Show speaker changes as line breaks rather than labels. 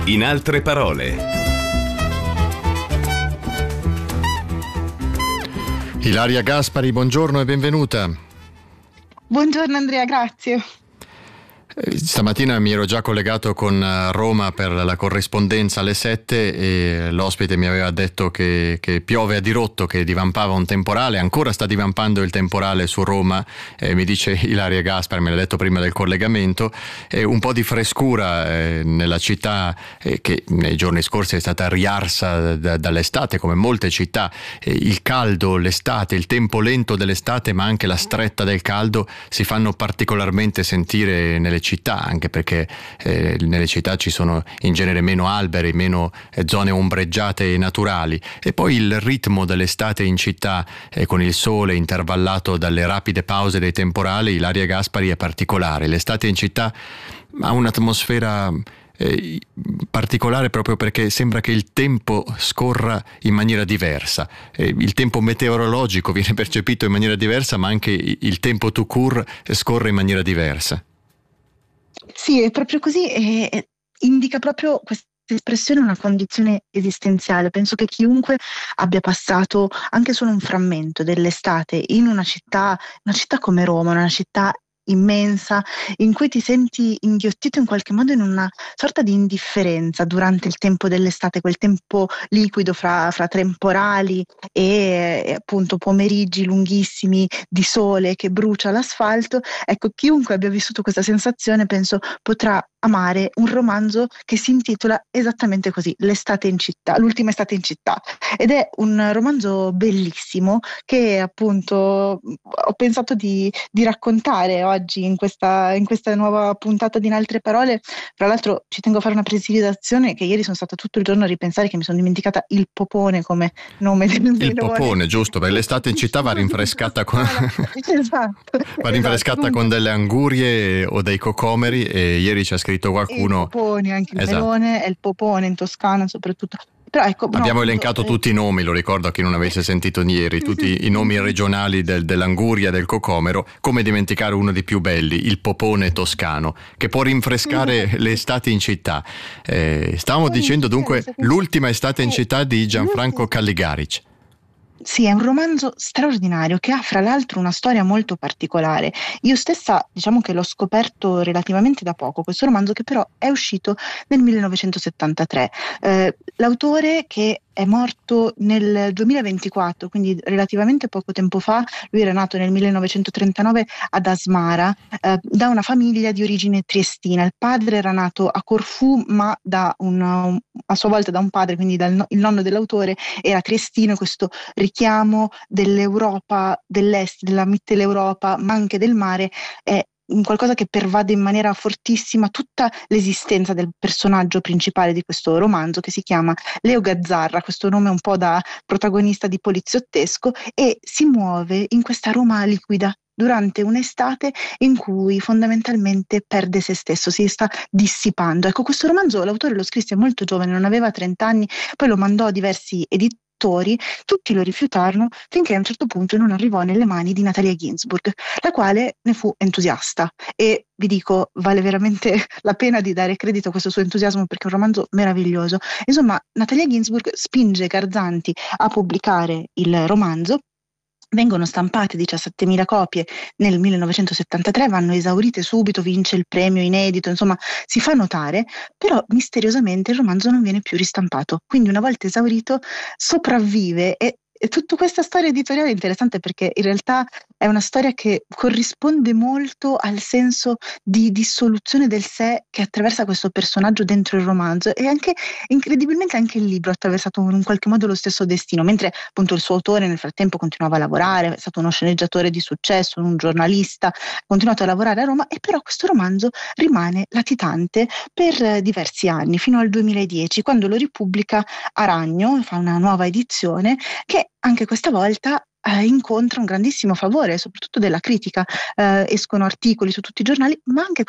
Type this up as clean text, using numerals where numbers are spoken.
In altre parole.
Ilaria Gaspari, buongiorno e benvenuta.
Buongiorno Andrea, grazie.
Stamattina mi ero già collegato con Roma per la corrispondenza alle 7 e l'ospite mi aveva detto che piove a dirotto, che divampava un temporale, ancora sta divampando il temporale su Roma, mi dice Ilaria Gaspari, me l'ha detto prima del collegamento, un po' di frescura nella città che nei giorni scorsi è stata riarsa dall'estate come molte città, il caldo, l'estate, il tempo lento dell'estate ma anche la stretta del caldo si fanno particolarmente sentire nelle città, anche perché nelle città ci sono in genere meno alberi, meno zone ombreggiate e naturali, e poi il ritmo dell'estate in città con il sole intervallato dalle rapide pause dei temporali. Ilaria Gaspari, è particolare. L'estate in città ha un'atmosfera particolare proprio perché sembra che il tempo scorra in maniera diversa, il tempo meteorologico viene percepito in maniera diversa, ma anche il tempo tout court scorre in maniera diversa.
Sì, è proprio così e indica proprio questa espressione una condizione esistenziale. Penso che chiunque abbia passato anche solo un frammento dell'estate in una città come Roma, una città immensa, in cui ti senti inghiottito in qualche modo in una sorta di indifferenza durante il tempo dell'estate, quel tempo liquido fra temporali e appunto pomeriggi lunghissimi di sole che brucia l'asfalto. Ecco, chiunque abbia vissuto questa sensazione penso potrà amare un romanzo che si intitola esattamente così, L'estate in città, l'ultima estate in città, ed è un romanzo bellissimo che appunto ho pensato di raccontare oggi in questa nuova puntata di In altre parole. Tra l'altro ci tengo a fare una precisazione, che ieri sono stata tutto il giorno a ripensare che mi sono dimenticata il popone come nome del melone.
Il popone, giusto, perché l'estate in città va rinfrescata con
esatto,
con delle angurie o dei cocomeri, e ieri ci ha scritto qualcuno.
Il popone, anche il
esatto.
Melone, è il popone in Toscana soprattutto. Però ecco,
abbiamo elencato tutti i nomi, lo ricordo a chi non avesse sentito ieri, tutti i nomi regionali dell'anguria e del cocomero. Come dimenticare uno dei più belli, il popone toscano, che può rinfrescare le estati in città. Stavamo dicendo dunque l'ultima estate in città di Gianfranco Calligaric.
Sì, è un romanzo straordinario che ha fra l'altro una storia molto particolare. Io stessa diciamo che l'ho scoperto relativamente da poco, questo romanzo, che però è uscito nel 1973. L'autore, che è morto nel 2024, quindi relativamente poco tempo fa, lui era nato nel 1939 ad Asmara, da una famiglia di origine triestina. Il padre era nato a Corfù, ma a sua volta da un padre, quindi il nonno dell'autore era triestino. Questo richiamo dell'Europa dell'Est, della Mitteleuropa, ma anche del mare, è qualcosa che pervade in maniera fortissima tutta l'esistenza del personaggio principale di questo romanzo, che si chiama Leo Gazzarra, questo nome un po' da protagonista di poliziottesco, e si muove in questa Roma liquida durante un'estate in cui fondamentalmente perde se stesso, si sta dissipando. Ecco, questo romanzo l'autore lo scrisse molto giovane, non aveva 30 anni, poi lo mandò a diversi editori, tutti lo rifiutarono finché a un certo punto non arrivò nelle mani di Natalia Ginzburg, la quale ne fu entusiasta, e vi dico, vale veramente la pena di dare credito a questo suo entusiasmo perché è un romanzo meraviglioso. Insomma, Natalia Ginzburg spinge Garzanti a pubblicare il romanzo. Vengono stampate 17.000 copie nel 1973, vanno esaurite subito, vince il premio inedito, insomma si fa notare, però misteriosamente il romanzo non viene più ristampato. Quindi una volta esaurito sopravvive, e tutta questa storia editoriale è interessante perché in realtà è una storia che corrisponde molto al senso di dissoluzione del sé che attraversa questo personaggio dentro il romanzo, e anche incredibilmente anche il libro ha attraversato in qualche modo lo stesso destino, mentre appunto il suo autore nel frattempo continuava a lavorare, è stato uno sceneggiatore di successo, un giornalista, ha continuato a lavorare a Roma, e però questo romanzo rimane latitante per diversi anni, fino al 2010, quando lo ripubblica Aragno, fa una nuova edizione che anche questa volta incontra un grandissimo favore, soprattutto della critica. Escono articoli su tutti i giornali, ma anche